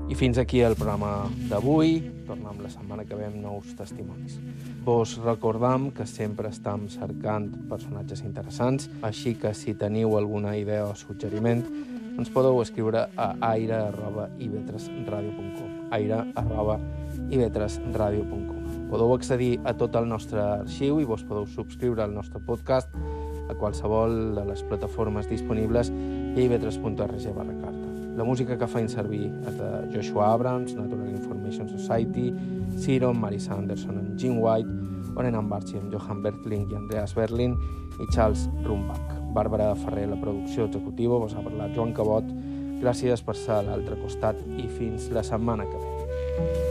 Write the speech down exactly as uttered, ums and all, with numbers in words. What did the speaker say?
I fins aquí el programa d'avui. Tornem la setmana que ve amb nous testimonis. Vos recordam que sempre estem cercant personatges interessants, així que si teniu alguna idea o suggeriment, ens podeu escriure a aire arroba i ve tres radio punt com. aire arroba i ve tres radio punt com. Podeu accedir a tot el nostre arxiu i vos podeu subscriure al nostre podcast a qualsevol de les plataformes disponibles i i ve tres punt org barra carta. La música que feim servir és de Joshua Abrams, Natural Information Society, Siron, Marisa Anderson i Jim White, Oren Ambarchi amb Johan Bertling i Andreas Berlin i Charles Rumbach. Bàrbara Ferrer, la producció executiva, vos ha parlat Joan Cabot. Gràcies per ser a l'altre costat i fins la setmana que ve.